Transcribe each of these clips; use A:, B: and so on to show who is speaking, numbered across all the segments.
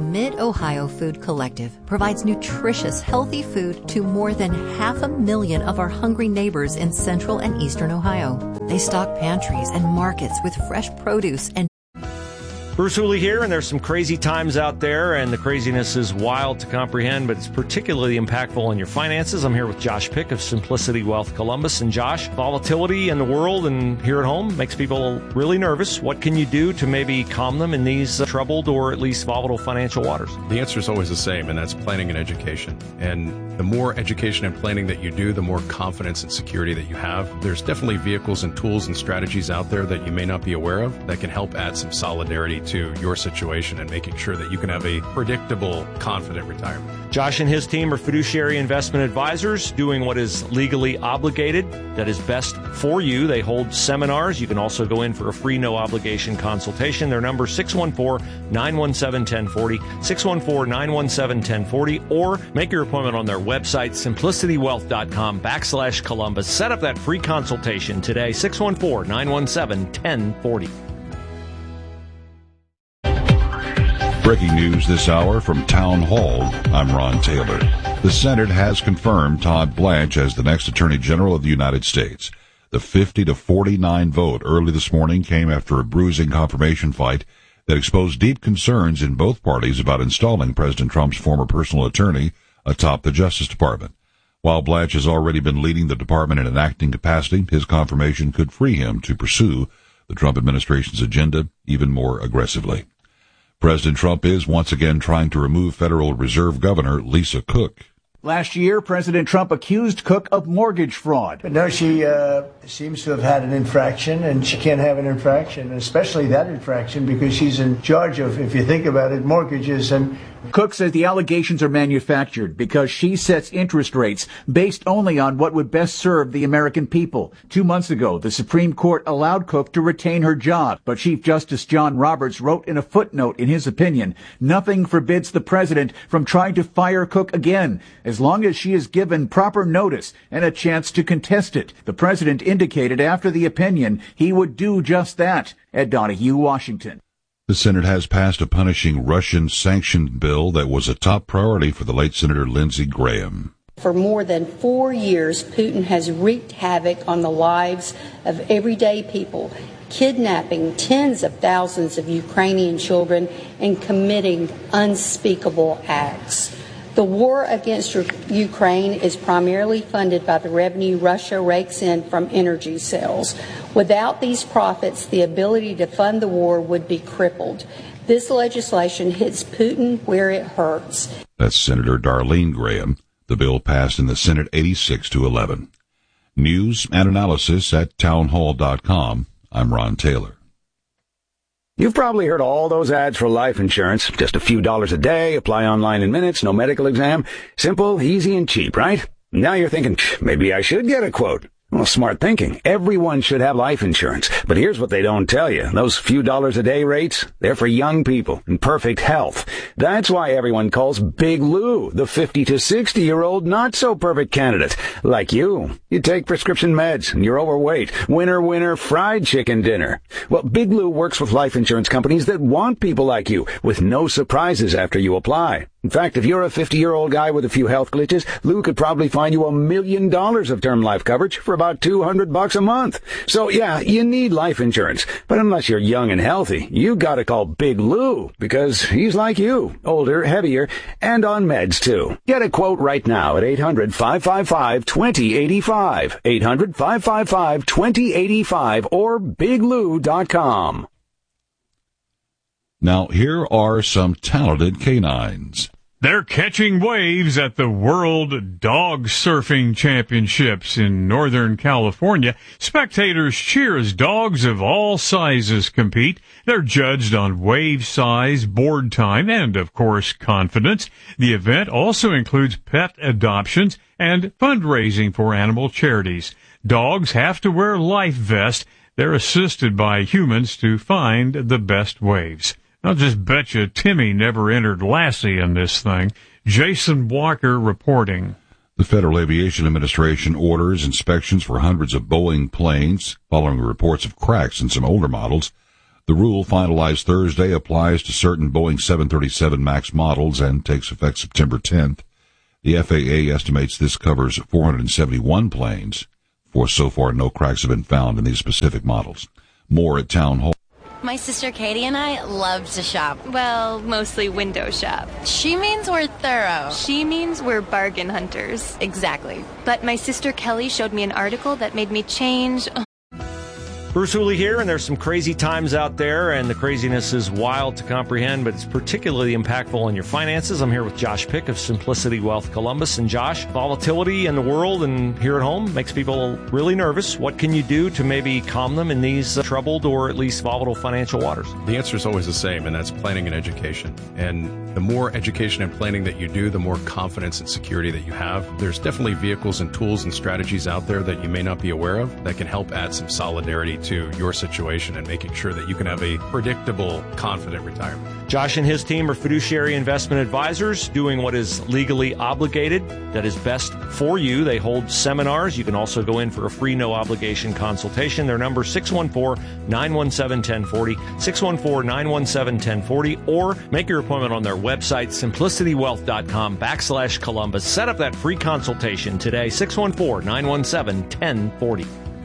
A: Mid-Ohio Food Collective provides nutritious, healthy food to more than 500,000 of our hungry neighbors in central and eastern Ohio. They stock pantries and markets with fresh produce and
B: Bruce Hooley here, and there's some crazy times out there, and the craziness is wild to comprehend, but it's particularly impactful on your finances. I'm here with Josh Pick of Simplicity Wealth Columbus. And Josh, volatility in the world and here at home makes people really nervous. What can you do to maybe calm them in these troubled or at least volatile financial waters?
C: The answer is always the same, and that's planning and education. And the more education and planning that you do, the more confidence and security that you have. There's definitely vehicles and tools and strategies out there that you may not be aware of that can help add some solidarity to your situation and making sure that you can have a predictable, confident retirement.
B: Josh and his team are fiduciary investment advisors doing what is legally obligated, that is best for you. They hold seminars. You can also go in for a free, no-obligation consultation. Their number is 614-917-1040, 614-917-1040, or make your appointment on their website, simplicitywealth.com/Columbus. Set up that free consultation today, 614-917-1040.
D: Breaking news this hour from Town Hall. I'm Ron Taylor. The Senate has confirmed Todd Blanche as the next Attorney General of the United States. The 50-49 vote early this morning came after a bruising confirmation fight that exposed deep concerns in both parties about installing President Trump's former personal attorney atop the Justice Department. While Blanche has already been leading the department in an acting capacity, his confirmation could free him to pursue the Trump administration's agenda even more aggressively. President Trump is once again trying to remove Federal Reserve Governor Lisa Cook.
E: Last year, President Trump accused Cook of mortgage fraud.
F: But no, she seems to have had an infraction, and she can't have an infraction, especially that infraction, because she's in charge of, if you think about it, mortgages. And
E: Cook says the allegations are manufactured because she sets interest rates based only on what would best serve the American people. 2 months ago, the Supreme Court allowed Cook to retain her job, but Chief Justice John Roberts wrote in a footnote in his opinion, nothing forbids the president from trying to fire Cook again, as long as she is given proper notice and a chance to contest it. The president indicated after the opinion he would do just that. Ed Donahue, Washington.
D: The Senate has passed a punishing Russian-sanctioned bill that was a top priority for the late Senator Lindsey Graham.
G: For more than 4 years, Putin has wreaked havoc on the lives of everyday people, kidnapping tens of thousands of Ukrainian children and committing unspeakable acts. The war against Ukraine is primarily funded by the revenue Russia rakes in from energy sales. Without these profits, the ability to fund the war would be crippled. This legislation hits Putin where it hurts.
D: That's Senator Darlene Graham. The bill passed in the Senate 86-11. News and analysis at townhall.com. I'm Ron Taylor.
H: You've probably heard all those ads for life insurance. Just a few dollars a day, apply online in minutes, no medical exam. Simple, easy, and cheap, right? Now you're thinking, maybe I should get a quote. Well, smart thinking. Everyone should have life insurance. But here's what they don't tell you. Those few dollars a day rates, they're for young people in perfect health. That's why everyone calls Big Lou the 50 to 60-year-old not-so-perfect candidate. Like you. You take prescription meds and you're overweight. Winner, fried chicken dinner. Well, Big Lou works with life insurance companies that want people like you with no surprises after you apply. In fact, if you're a 50-year-old guy with a few health glitches, Lou could probably find you $1 million of term life coverage for about $200 a month. So yeah, you need life insurance. But unless you're young and healthy, you gotta call Big Lou, because he's like you, older, heavier, and on meds too. Get a quote right now at 800-555-2085, 800-555-2085, or biglou.com.
D: Now, here are some talented canines.
I: They're catching waves at the World Dog Surfing Championships in Northern California. Spectators cheer as dogs of all sizes compete. They're judged on wave size, board time, and, of course, confidence. The event also includes pet adoptions and fundraising for animal charities. Dogs have to wear life vests. They're assisted by humans to find the best waves. I'll just bet you Timmy never entered Lassie in this thing. Jason Walker reporting.
D: The Federal Aviation Administration orders inspections for hundreds of Boeing planes following reports of cracks in some older models. The rule, finalized Thursday, applies to certain Boeing 737 MAX models and takes effect September 10th. The FAA estimates this covers 471 planes. For so far, no cracks have been found in these specific models. More at Town Hall.
J: My sister Katie and I love to shop.
K: Well, mostly window shop.
J: She means we're thorough.
K: She means we're bargain hunters.
J: Exactly.
K: But my sister Kelly showed me an article that made me change.
B: Bruce Hooley here, and there's some crazy times out there, and the craziness is wild to comprehend, but it's particularly impactful on your finances. I'm here with Josh Pick of Simplicity Wealth Columbus. And Josh, volatility in the world and here at home makes people really nervous. What can you do to maybe calm them in these troubled or at least volatile financial waters?
C: The answer is always the same, and that's planning and education. And the more education and planning that you do, the more confidence and security that you have. There's definitely vehicles and tools and strategies out there that you may not be aware of that can help add some solidarity to your situation and making sure that you can have a predictable, confident retirement.
B: Josh and his team are fiduciary investment advisors doing what is legally obligated, that is best for you. They hold seminars. You can also go in for a free, no-obligation consultation. Their number, 614-917-1040, 614-917-1040, or make your appointment on their website, simplicitywealth.com/Columbus. Set up that free consultation today, 614-917-1040.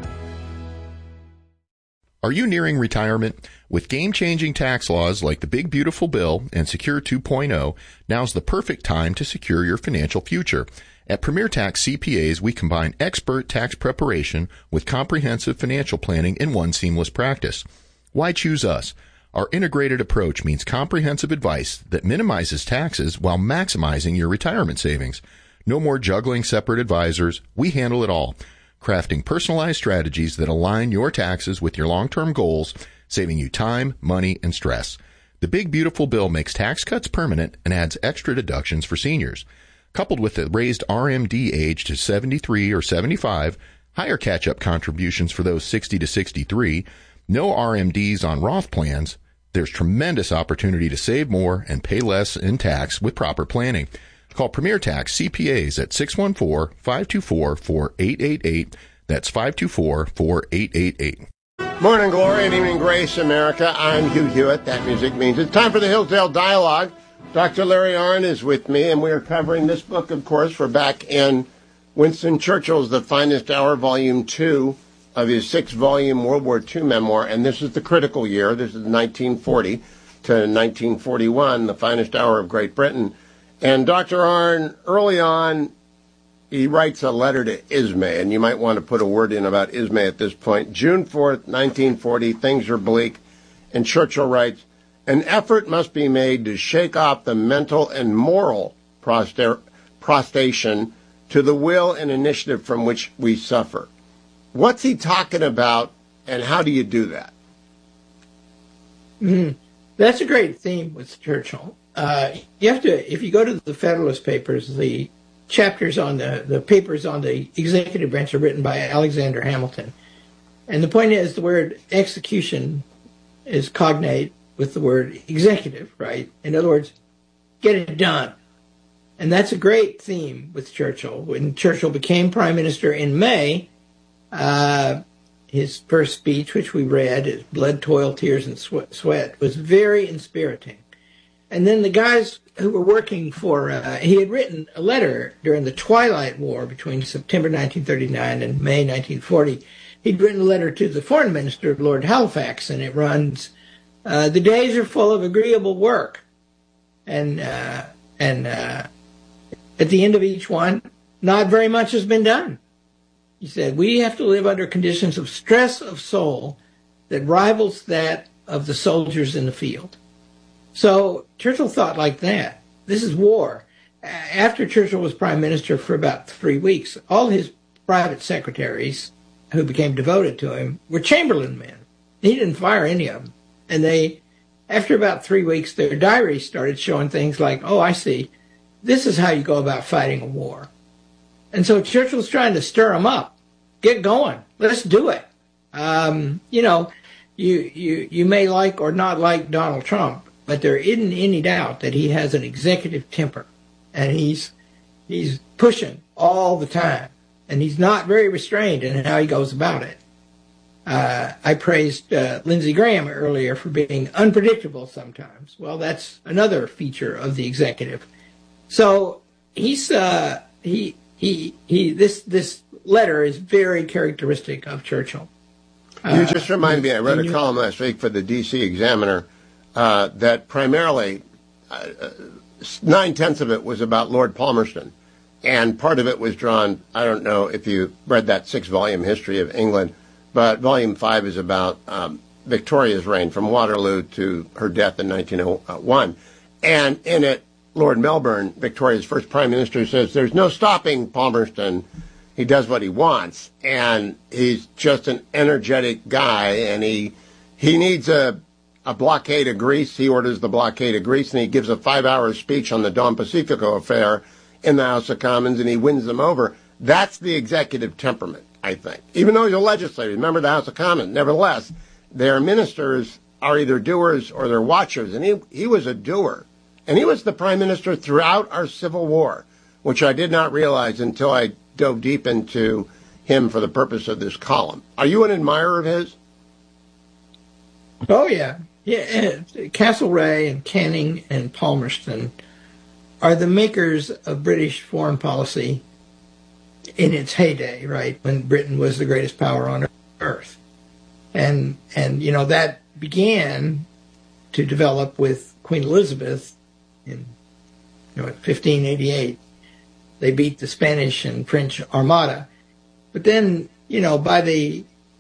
L: Are you nearing retirement? With game-changing tax laws like the Big Beautiful Bill and Secure 2.0, now's the perfect time to secure your financial future. At Premier Tax CPAs, we combine expert tax preparation with comprehensive financial planning in one seamless practice. Why choose us? Our integrated approach means comprehensive advice that minimizes taxes while maximizing your retirement savings. No more juggling separate advisors. We handle it all, crafting personalized strategies that align your taxes with your long-term goals, saving you time, money, and stress. The Big Beautiful Bill makes tax cuts permanent and adds extra deductions for seniors. Coupled with the raised RMD age to 73 or 75, higher catch-up contributions for those 60 to 63, no RMDs on Roth plans, there's tremendous opportunity to save more and pay less in tax with proper planning. Call Premier Tax CPAs at 614-524-4888. That's 524-4888.
M: Morning glory and evening grace, America. I'm Hugh Hewitt. That music means it's time for the Hillsdale Dialogue. Dr. Larry Arnn is with me, and we are covering this book, of course. We're back in Winston Churchill's The Finest Hour, Volume 2 of his 6-volume World War II memoir, and this is the critical year. This is 1940 to 1941, the finest hour of Great Britain. And Dr. Arnn, early on, he writes a letter to Ismay, and you might want to put a word in about Ismay at this point. June 4th, 1940, things are bleak, and Churchill writes, an effort must be made to shake off the mental and moral prostration to the will and initiative from which we suffer. What's he talking about, and how do you do that?
N: That's a great theme with Churchill. You have to, if you go to the Federalist Papers, the chapters on the papers on the executive branch are written by Alexander Hamilton. And the point is the word execution is cognate with the word executive, right? In other words, get it done. And that's a great theme with Churchill. When Churchill became prime minister in May, his first speech, which we read, is Blood, Toil, Tears, and Sweat, was very inspiriting. And then the guys who were working for, he had written a letter during the Twilight War between September 1939 and May 1940. He'd written a letter to the foreign minister, Lord Halifax, and it runs, the days are full of agreeable work. And at the end of each one, not very much has been done. He said, we have to live under conditions of stress of soul that rivals that of the soldiers in the field. So Churchill thought like that. This is war. After Churchill was prime minister for about 3 weeks, all his private secretaries who became devoted to him were Chamberlain men. He didn't fire any of them. And they, after about 3 weeks, their diaries started showing things like, oh, I see, this is how you go about fighting a war. And so Churchill's trying to stir them up. Get going. Let's do it. You know, you may like or not like Donald Trump, but there isn't any doubt that he has an executive temper, and he's pushing all the time, and he's not very restrained in how he goes about it. I praised Lindsey Graham earlier for being unpredictable sometimes. Well, that's another feature of the executive. So he's this letter is very characteristic of Churchill.
M: You just remind me, I wrote a column last week for the D.C. Examiner that primarily 9/10 of it was about Lord Palmerston. And part of it was drawn, I don't know if you read that 6-volume history of England, but volume 5 is about Victoria's reign from Waterloo to her death in 1901. And in it, Lord Melbourne, Victoria's first prime minister, says there's no stopping Palmerston. He does what he wants, and he's just an energetic guy, and he needs a blockade of Greece. He orders the blockade of Greece, and he gives a 5-hour speech on the Don Pacifico affair in the House of Commons, and he wins them over. That's the executive temperament, I think. Even though he's a legislator, remember the House of Commons. Nevertheless, their ministers are either doers or they're watchers, and he was a doer. And he was the prime minister throughout our Civil War, which I did not realize until I dove deep into him for the purpose of this column. Are you an admirer of his?
N: Oh, yeah. Castlereagh and Canning and Palmerston are the makers of British foreign policy in its heyday, right, when Britain was the greatest power on earth. And that began to develop with Queen Elizabeth in 1588. They beat the Spanish and French Armada. But then, by the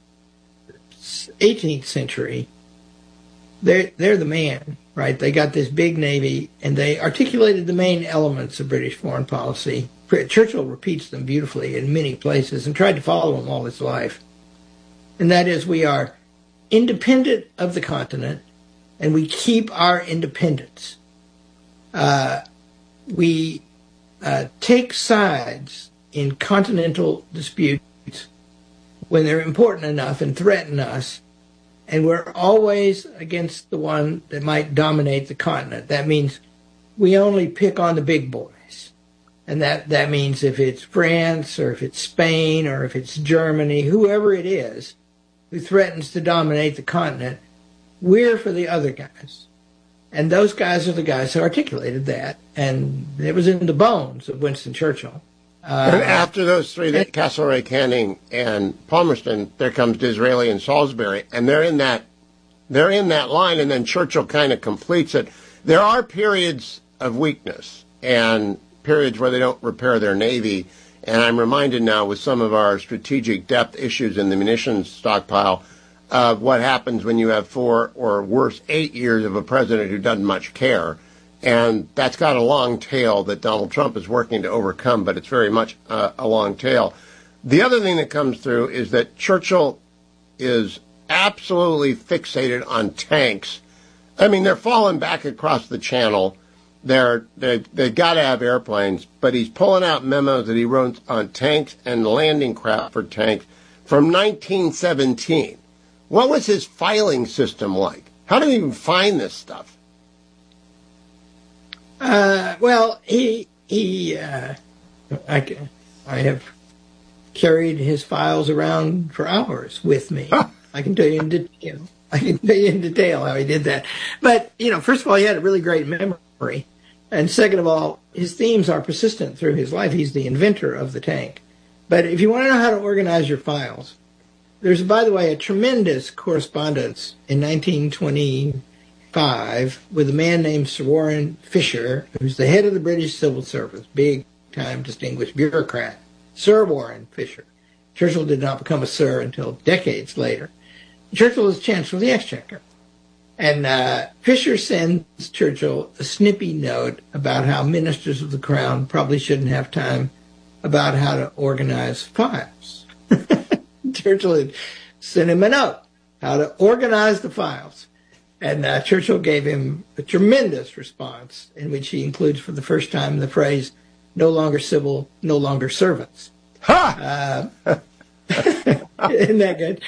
N: 18th century, they're the man, right? They got this big navy, and they articulated the main elements of British foreign policy. Churchill repeats them beautifully in many places and tried to follow them all his life. And that is, we are independent of the continent, and we keep our independence. We take sides in continental disputes when they're important enough and threaten us, and we're always against the one that might dominate the continent. That means we only pick on the big boys. And that means if it's France or if it's Spain or if it's Germany, whoever it is who threatens to dominate the continent, we're for the other guys. And those guys are the guys who articulated that. And it was in the bones of Winston Churchill.
M: And after those three, Castlereagh, Canning, and Palmerston, there comes Disraeli and Salisbury, and they're in that line, and then Churchill kind of completes it. There are periods of weakness and periods where they don't repair their navy, and I'm reminded now with some of our strategic depth issues in the munitions stockpile of what happens when you have 4 or worse 8 years of a president who doesn't much care. And that's got a long tail that Donald Trump is working to overcome, but it's very much a long tail. The other thing that comes through is that Churchill is absolutely fixated on tanks. I mean, they're falling back across the channel. They've got to have airplanes, but he's pulling out memos that he wrote on tanks and landing craft for tanks from 1917. What was his filing system like? How did he even find this stuff?
N: Well, I have carried his files around for hours with me. I can tell you in detail how he did that. But, first of all, he had a really great memory. And second of all, his themes are persistent through his life. He's the inventor of the tank. But if you want to know how to organize your files, there's, by the way, a tremendous correspondence in 1925 with a man named Sir Warren Fisher, who's the head of the British Civil Service, big-time distinguished bureaucrat. Sir Warren Fisher. Churchill did not become a Sir until decades later. Churchill is Chancellor of the Exchequer. And Fisher sends Churchill a snippy note about how ministers of the Crown probably shouldn't have time about how to organize files. Churchill had sent him a note, how to organize the files. And Churchill gave him a tremendous response in which he includes for the first time the phrase, no longer civil, no longer servants. Ha! Isn't that good?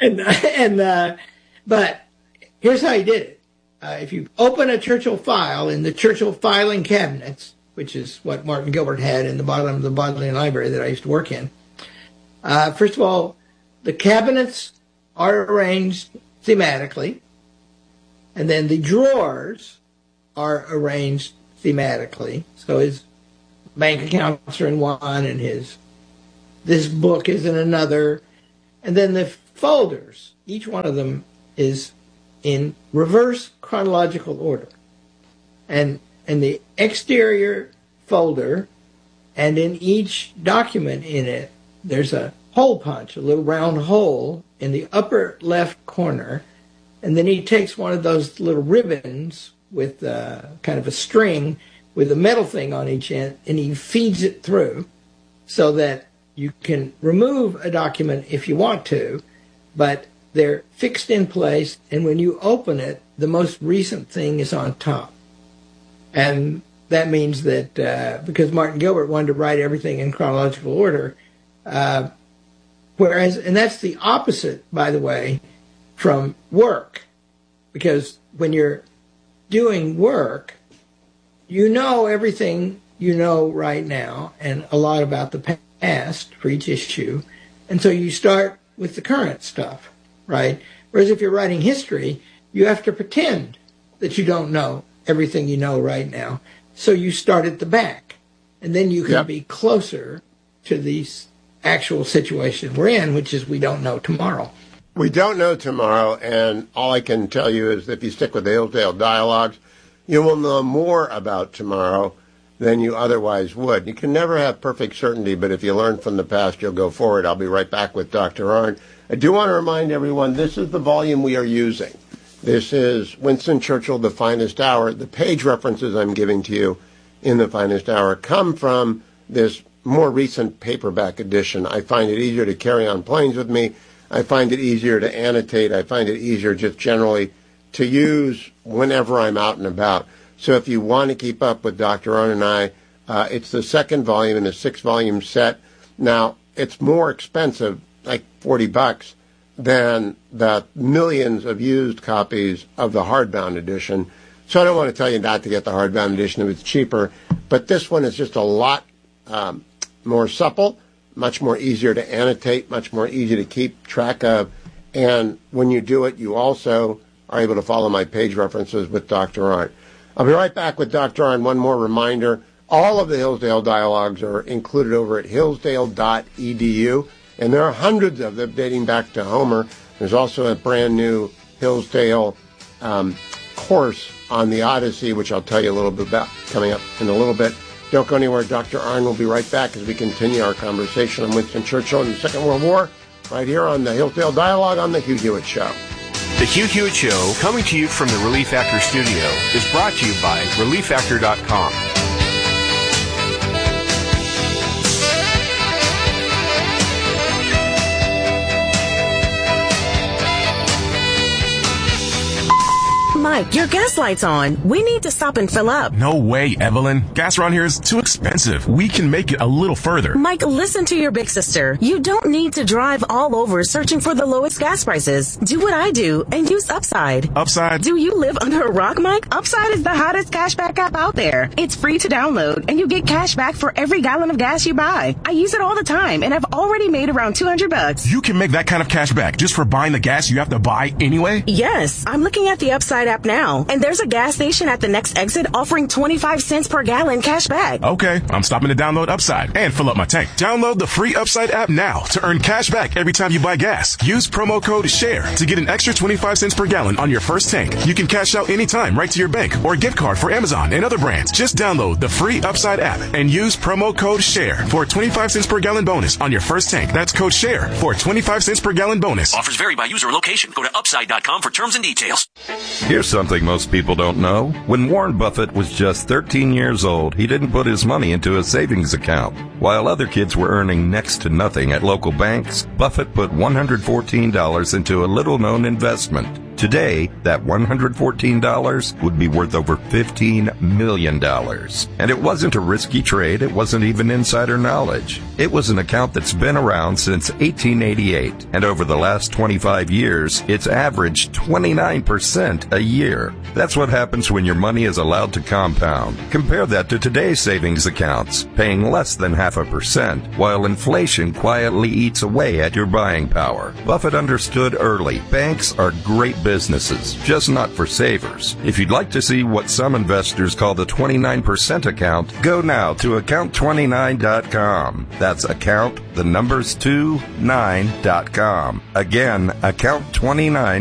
N: But here's how he did it. If you open a Churchill file in the Churchill filing cabinets, which is what Martin Gilbert had in the bottom of the Bodleian Library that I used to work in, first of all, the cabinets are arranged thematically, and then the drawers are arranged thematically. So his bank accounts are in one, and this book is in another. And then the folders, each one of them is in reverse chronological order. And the exterior folder, and in each document in it, there's a hole punch, a little round hole in the upper left corner. And then he takes one of those little ribbons with kind of a string with a metal thing on each end, and he feeds it through so that you can remove a document if you want to, but they're fixed in place, and when you open it, the most recent thing is on top. And that means that because Martin Gilbert wanted to write everything in chronological order, whereas, and that's the opposite, by the way, from work, because when you're doing work, you know everything you know right now and a lot about the past for each issue, and so you start with the current stuff, right? Whereas if you're writing history, you have to pretend that you don't know everything you know right now, so you start at the back, and then you can be closer to the actual situation we're in, which is we don't know tomorrow.
M: We don't know tomorrow, and all I can tell you is that if you stick with the Hillsdale Dialogues, you will know more about tomorrow than you otherwise would. You can never have perfect certainty, but if you learn from the past, you'll go forward. I'll be right back with Dr. Arnn. I do want to remind everyone, this is the volume we are using. This is Winston Churchill, The Finest Hour. The page references I'm giving to you in The Finest Hour come from this more recent paperback edition. I find it easier to carry on planes with me. I find it easier to annotate. I find it easier just generally to use whenever I'm out and about. So if you want to keep up with Dr. Arnn and I, it's the second volume in a 6-volume set. Now, it's more expensive, like $40, than the millions of used copies of the hardbound edition. So I don't want to tell you not to get the hardbound edition if it's cheaper, but this one is just a lot more supple, much more easier to annotate, much more easy to keep track of. And when you do it, you also are able to follow my page references with Dr. Arnn. I'll be right back with Dr. Arnn. One more reminder, all of the Hillsdale Dialogues are included over at hillsdale.edu, and there are hundreds of them dating back to Homer. There's also a brand new Hillsdale course on the Odyssey, which I'll tell you a little bit about coming up in a little bit. Don't go anywhere. Dr. Arnn will be right back as we continue our conversation on Winston Churchill and the Second World War right here on the Hillsdale Dialogue on The Hugh Hewitt Show.
O: The Hugh Hewitt Show, coming to you from the Relief Factor studio, is brought to you by ReliefFactor.com.
P: Mike, your gas light's on. We need to stop and fill up.
Q: No way, Evelyn. Gas around here is too expensive. We can make it a little further.
P: Mike, listen to your big sister. You don't need to drive all over searching for the lowest gas prices. Do what I do and use Upside.
Q: Upside?
P: Do you live under a rock, Mike? Upside is the hottest cashback app out there. It's free to download, and you get cash back for every gallon of gas you buy. I use it all the time, and I've already made around $200.
Q: You can make that kind of cash back just for buying the gas you have to buy anyway?
P: Yes. I'm looking at the Upside app now, and there's a gas station at the next exit offering 25 cents per gallon cash back.
Q: Okay, I'm stopping to download Upside and fill up my tank. Download the free Upside app now to earn cash back every time you buy gas. Use promo code SHARE to get an extra 25 cents per gallon on your first tank. You can cash out anytime right to your bank or gift card for Amazon and other brands. Just download the free Upside app and use promo code SHARE for a 25 cents per gallon bonus on your first tank. That's code SHARE for a 25 cents per gallon bonus.
R: Offers vary by user and location. Go to Upside.com for terms and details.
S: Here's something most people don't know. When Warren Buffett was just 13 years old, he didn't put his money into a savings account. While other kids were earning next to nothing at local banks, Buffett put $114 into a little-known investment, Today, that $114 would be worth over $15 million. And it wasn't a risky trade. It wasn't even insider knowledge. It was an account that's been around since 1888. And over the last 25 years, it's averaged 29% a year. That's what happens when your money is allowed to compound. Compare that to today's savings accounts, paying less than 0.5%, while inflation quietly eats away at your buying power. Buffett understood early. Banks are great businesses, just not for savers. If you'd like to see what some investors call the 29% account, go now to account29.com. That's account, the numbers 29.com. Again, account29.